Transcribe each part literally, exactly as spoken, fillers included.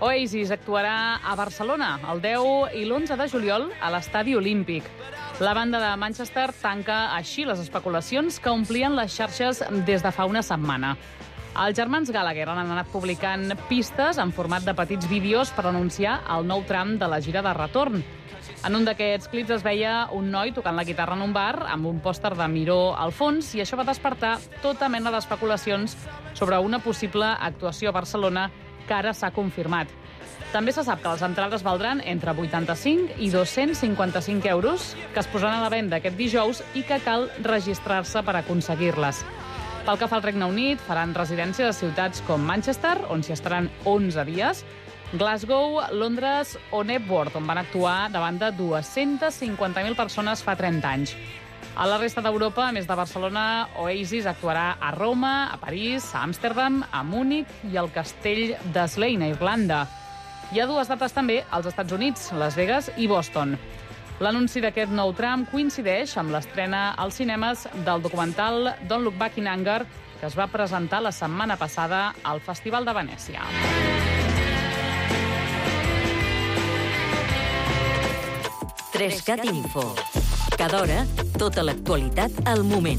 Oasis actuarà a Barcelona el deu i l'onze de juliol a l'Estadi Olímpic. La banda de Manchester tanca així les especulacions que omplien les xarxes des de fa una setmana. Els germans Gallagher han anat publicant pistes en format de petits vídeos per anunciar el nou tram de la gira de retorn. En un d'aquests clips es veia un noi tocant la guitarra en un bar amb un pòster de Miró al fons, i això va despertar tota mena d'especulacions sobre una possible actuació a Barcelona que ara s'ha confirmat. També se sap que les entrades valdran entre vuitanta-cinc i dos-cents cinquanta-cinc euros, que es posaran a la venda aquest dijous i que cal registrar-se per aconseguir-les. Pel que fa al Regne Unit, faran residència a ciutats com Manchester, on s'hi estaran onze dies, Glasgow, Londres o Knebworth, on van actuar davant de dues-centes cinquanta mil persones fa trenta anys. A la resta d'Europa, a més de Barcelona, Oasis actuarà a Roma, a París, a Amsterdam, a Múnich i al castell de Slane, a Irlanda. Hi ha dues dates també als Estats Units, Las Vegas i Boston. L'anunci d'aquest nou tram coincideix amb l'estrena als cinemes del documental Don't Look Back in Anger, que es va presentar la setmana passada al Festival de Venècia. Trescat Info. Cada hora, tota l'actualitat al moment.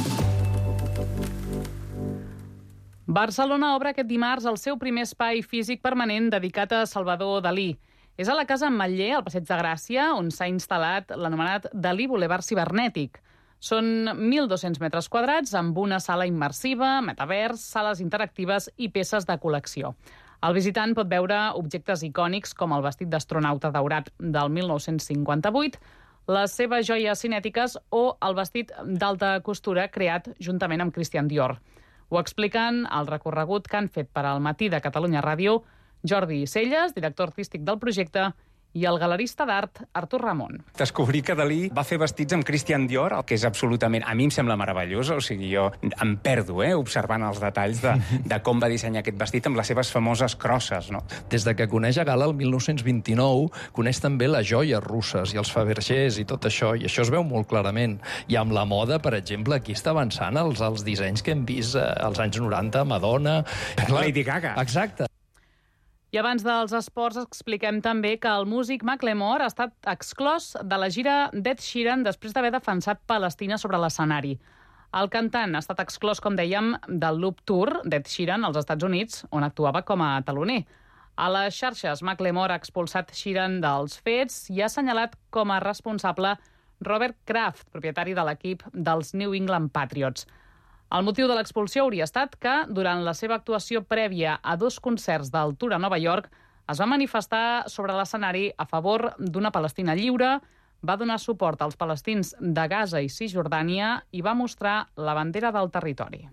Barcelona obre aquest dimarts el seu primer espai físic permanent dedicat a Salvador Dalí. És a la Casa Ametller, al Passeig de Gràcia, on s'ha instal·lat l'anomenat Dalí Boulevard Cibernètic. Són mil dos-cents metres quadrats amb una sala immersiva, metavers, sales interactives i peces de col·lecció. El visitant pot veure objectes icònics com el vestit d'astronauta daurat del mil nou-cents cinquanta-vuit, les seves joies cinètiques o el vestit d'alta costura creat juntament amb Christian Dior. Ho expliquen al recorregut que han fet per al Matí de Catalunya Ràdio Jordi Celles, director artístic del projecte, i el galerista d'art Artur Ramon. Descobrir que Dalí va fer vestits amb Christian Dior, el que és absolutament... A mi em sembla meravellós, o sigui, jo em perdo, eh, observant els detalls de, de com va dissenyar aquest vestit amb les seves famoses crosses, no? Des de que coneix a Gala el mil nou-cents vint-i-nou, coneix també les joies russes i els Fabergés i tot això, i això es veu molt clarament. I amb la moda, per exemple, aquí està avançant els, els dissenys que hem vist eh, als anys noranta, Madonna... Lady Gaga. Exacte. I abans dels esports expliquem també que el músic Macklemore ha estat exclòs de la gira d'Ed Sheeran després d'haver defensat Palestina sobre l'escenari. El cantant ha estat exclòs, com dèiem, del Loop Tour d'Ed Sheeran als Estats Units, on actuava com a taloner. A les xarxes, Macklemore ha expulsat Sheeran dels fets i ha assenyalat com a responsable Robert Kraft, propietari de l'equip dels New England Patriots. El motiu de l'expulsió hauria estat que, durant la seva actuació prèvia a dos concerts del Tour a Nova York, es va manifestar sobre l'escenari a favor d'una Palestina lliure, va donar suport als palestins de Gaza i Cisjordània i va mostrar la bandera del territori.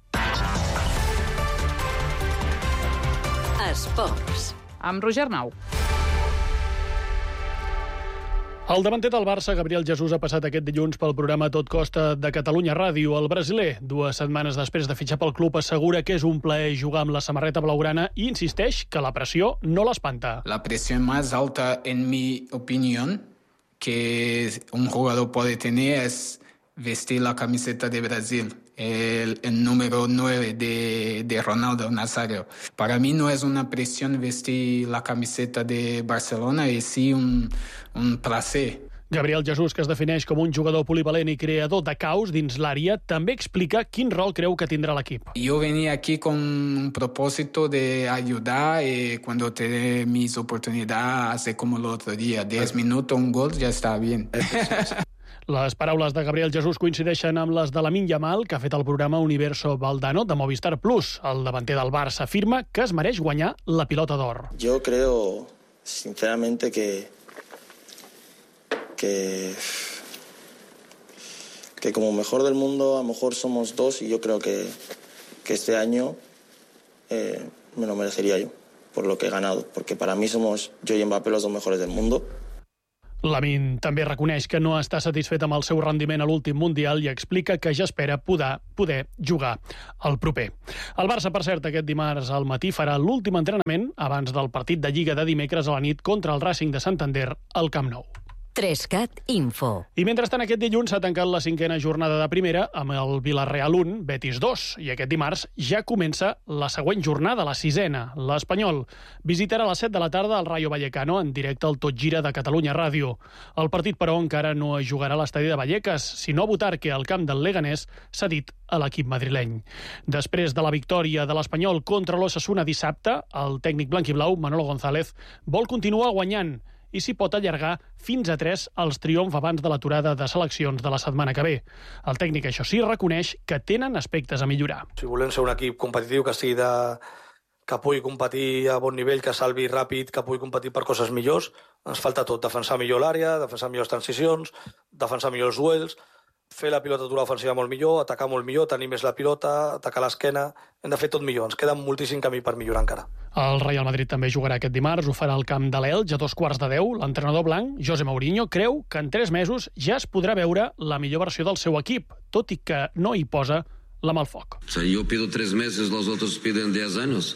Esports. Amb Roger Nau. El davanter del Barça, Gabriel Jesús, ha passat aquest dilluns pel programa Tot Costa de Catalunya Ràdio. El brasiler, dues setmanes després de fitxar pel club, assegura que és un plaer jugar amb la samarreta blaugrana i insisteix que la pressió no l'espanta. La presión más alta, en mi opinión, que un jugador puede tener es vestir la camiseta de Brasil, el, el número nueve de, de Ronaldo Nazario. Para mí no es una presión vestir la camiseta de Barcelona, es sí un, un placer. Gabriel Jesús, que es defineix com un jugador polivalent i creador de caos dins l'àrea, també explica quin rol creu que tindrà l'equip. Yo venía aquí con un propósito de ayudar y cuando te mis oportunidades, hacer como el otro día, diez minutos, un gol, ya está bien. Les paraules de Gabriel Jesús coincideixen amb les de Lamine Yamal, que ha fet el programa Universo Valdano de Movistar Plus. El davanter del Barça afirma que es mereix guanyar la pilota d'or. Yo creo, sinceramente, que que que como mejor del mundo, a lo mejor somos dos, y yo creo que, que este año eh, me lo merecería yo, por lo que he ganado, porque para mí somos yo y Mbappé los dos mejores del mundo. Lamine també reconeix que no està satisfet amb el seu rendiment a l'últim Mundial i explica que ja espera poder, poder jugar el proper. El Barça, per cert, aquest dimarts al matí farà l'últim entrenament abans del partit de Lliga de dimecres a la nit contra el Racing de Santander al Camp Nou. Trescat Info. I mentrestant, aquest dilluns s'ha tancat la cinquena jornada de primera amb el Villarreal un, Betis dos. I aquest dimarts ja comença la següent jornada, la sisena. L'Espanyol visitarà a les set de la tarda el Rayo Vallecano en directe al Tot Gira de Catalunya Ràdio. El partit, però, encara no es jugarà a l'estadi de Vallecas, sinó a Butarque, al camp del Leganés, cedit a l'equip madrileny. Després de la victòria de l'Espanyol contra l'Osasuna dissabte, el tècnic blanquiblau, Manolo González, vol continuar guanyant i s'hi pot allargar fins a tres els triomfs abans de l'aturada de seleccions de la setmana que ve. El tècnic, això sí, reconeix que tenen aspectes a millorar. Si volem ser un equip competitiu, que sigui de... que pugui competir a bon nivell, que salvi ràpid, que pugui competir per coses millors, ens falta tot. Defensar millor l'àrea, defensar millors transicions, defensar millors duels, fer la pilota aturar ofensiva molt millor, atacar molt millor, tenir més la pilota, atacar l'esquena... Hem de fer tot millor, ens queda moltíssim camí per millorar encara. El Real Madrid també jugarà aquest dimarts, ho farà al camp de l'Elx a dos quarts de deu. L'entrenador blanc, José Mourinho, creu que en tres mesos ja es podrà veure la millor versió del seu equip, tot i que no hi posa la mà al foc. O sea, yo pido tres meses, los otros piden diez años.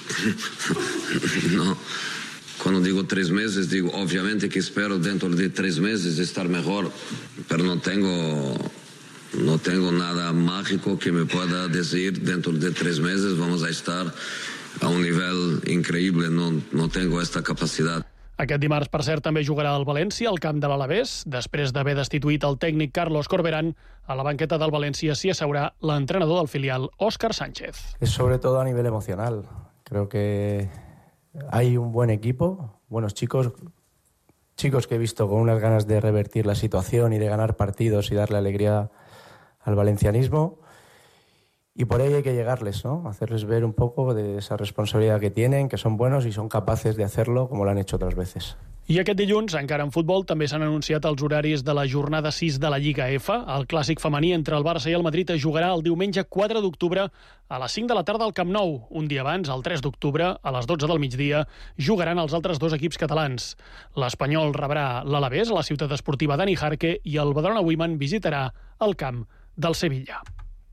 No. Cuando digo tres meses, digo, obviamente que espero dentro de tres meses estar mejor, pero no tengo... No tengo nada mágico que me pueda decir dentro de tres meses vamos a estar a un nivel increíble. No, no tengo esta capacidad. Aquest dimarts, per cert, també jugarà el València al camp de l'Alavés. Després d'haver destituït el tècnic Carlos Corberán, a la banqueta del València s'hi asseurà l'entrenador del filial, Óscar Sánchez. Es sobre todo a nivel emocional. Creo que hay un buen equipo, buenos chicos, chicos que he visto con unas ganas de revertir la situación y de ganar partidos y darle alegría al valencianismo, y por ahí hay que llegarles, ¿no? Hacerles ver un poco de esa responsabilidad que tienen, que son buenos y son capaces de hacerlo como lo han hecho otras veces. I aquest dilluns, encara en futbol, també s'han anunciat els horaris de la jornada sis de la Lliga F. El clàssic femení entre el Barça i el Madrid es jugarà el diumenge quatre d'octubre a les cinc de la tarda al Camp Nou. Un dia abans, el tres d'octubre, a les dotze del migdia, jugaran els altres dos equips catalans. L'Espanyol rebrà l'Alavés a la ciutat esportiva Dani Jarque i el Badalona Women visitarà el camp del Sevilla.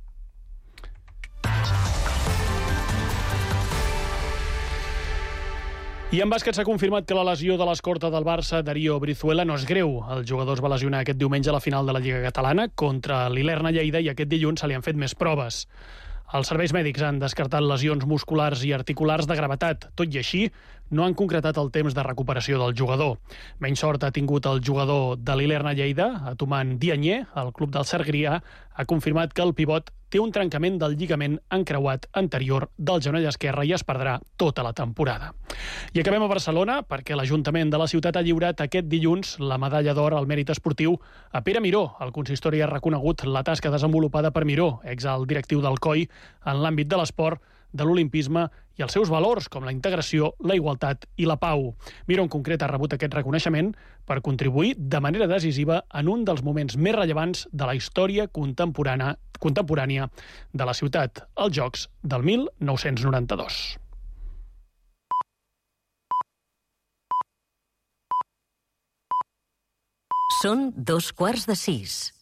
I en bàsquet s'ha confirmat que la lesió de l'escorta del Barça, Darío Brizuela, no és greu. El jugador es va lesionar aquest diumenge a la final de la Lliga Catalana contra l'Ilerna Lleida i aquest dilluns se li han fet més proves. Els serveis mèdics han descartat lesions musculars i articulars de gravetat. Tot i així, no han concretat el temps de recuperació del jugador. Menys sort ha tingut el jugador de l'Ilerna Lleida, Atuman Dianyé. El club del Sergrià ha confirmat que el pivot té un trencament del lligament encreuat anterior del genoll esquerre i es perdrà tota la temporada. I acabem a Barcelona perquè l'Ajuntament de la ciutat ha lliurat aquest dilluns la medalla d'or al mèrit esportiu a Pere Miró. El consistori ha reconegut la tasca desenvolupada per Miró, exalt directiu del C O I, en l'àmbit de l'esport, de l'olimpisme i els seus valors, com la integració, la igualtat i la pau. Miró, en concret, ha rebut aquest reconeixement per contribuir de manera decisiva en un dels moments més rellevants de la història contemporània, contemporània de la ciutat, els Jocs del mil nou-cents noranta-dos. Són dos quarts de sis.